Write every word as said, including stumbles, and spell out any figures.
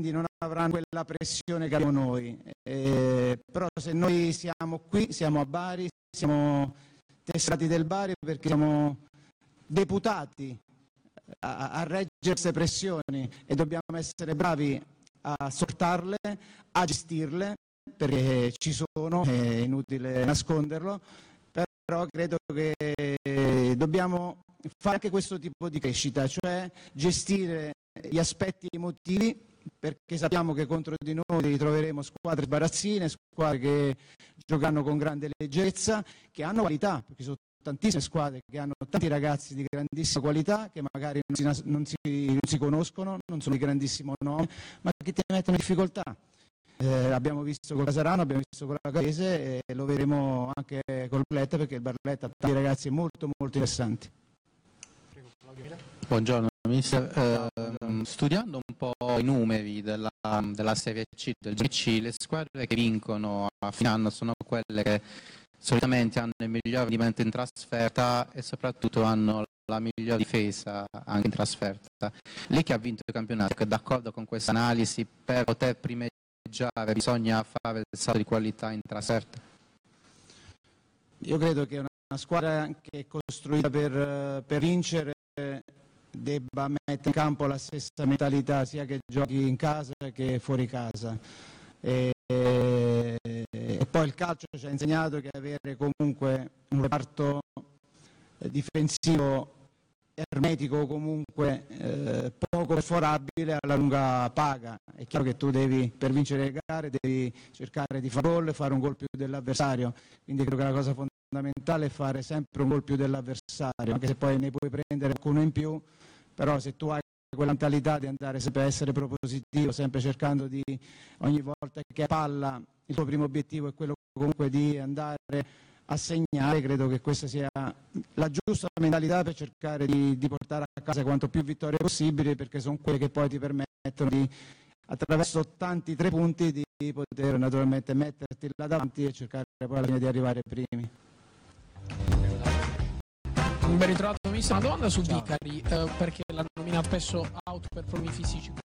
quindi non avranno quella pressione che abbiamo noi. Eh, però se noi siamo qui, siamo a Bari, siamo tesserati del Bari perché siamo deputati a, a reggere queste pressioni e dobbiamo essere bravi a sopportarle, a gestirle, perché ci sono, è inutile nasconderlo, però credo che dobbiamo fare anche questo tipo di crescita, cioè gestire gli aspetti emotivi, perché sappiamo che contro di noi ritroveremo squadre sbarazzine, squadre che giocano con grande leggerezza, che hanno qualità, perché sono tantissime squadre che hanno tanti ragazzi di grandissima qualità che magari non si, non si, non si conoscono, non sono di grandissimo nome, ma che ti mettono in difficoltà. Eh, abbiamo visto con Casarano, abbiamo visto con la Gavese e lo vedremo anche col Barletta, perché il Barletta ha tanti ragazzi molto molto interessanti. Buongiorno mister, eh, studiando un po' i numeri della, della Serie C, del G C, le squadre che vincono a fine anno sono quelle che solitamente hanno il miglior rendimento in trasferta e soprattutto hanno la miglior difesa anche in trasferta. Lei che ha vinto il campionato, è d'accordo con questa analisi? Per poter primeggiare bisogna fare il salto di qualità in trasferta? Io credo che una squadra che è costruita per, per vincere debba mettere in campo la stessa mentalità sia che giochi in casa che fuori casa. E, e, e poi il calcio ci ha insegnato che avere comunque un reparto difensivo ermetico, comunque eh, poco perforabile, alla lunga paga. È chiaro che tu devi, per vincere le gare, devi cercare di fare gol e fare un gol più dell'avversario, quindi credo che la cosa fondamentale è fare sempre un gol più dell'avversario, anche se poi ne puoi prendere qualcuno in più, però se tu hai quella mentalità di andare sempre a essere propositivo, sempre cercando di, ogni volta che palla, il tuo primo obiettivo è quello comunque di andare a segnare, credo che questa sia la giusta mentalità per cercare di, di portare a casa quanto più vittorie possibili, perché sono quelle che poi ti permettono di, attraverso tanti tre punti, di poter naturalmente metterti là davanti e cercare poi alla fine di arrivare primi. Ben ritrovato mister, una domanda su Vicari, eh, perché l'hanno nominato spesso out per problemi fisici,